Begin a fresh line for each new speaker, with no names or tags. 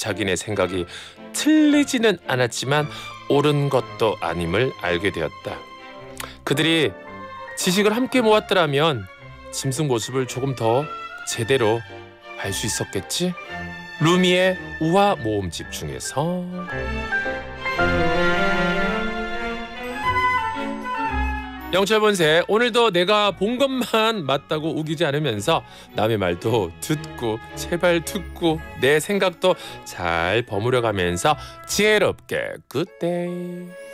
자기네 생각이 틀리지는 않았지만 옳은 것도 아님을 알게 되었다. 그들이 지식을 함께 모았더라면 짐승 모습을 조금 더 제대로 알 수 있었겠지? 루미의 우화 모음집 중에서 영철본색, 오늘도 내가 본 것만 맞다고 우기지 않으면서 남의 말도 듣고 제발 듣고 내 생각도 잘 버무려가면서 지혜롭게 굿데이.